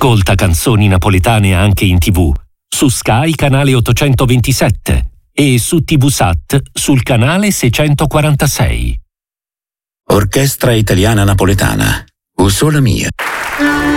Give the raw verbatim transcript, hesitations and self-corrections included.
Ascolta canzoni napoletane anche in tivù, su Sky canale ottocentoventisette e su TVSat sul canale seicentoquarantasei. Orchestra Italiana Napoletana, O Sole Mia.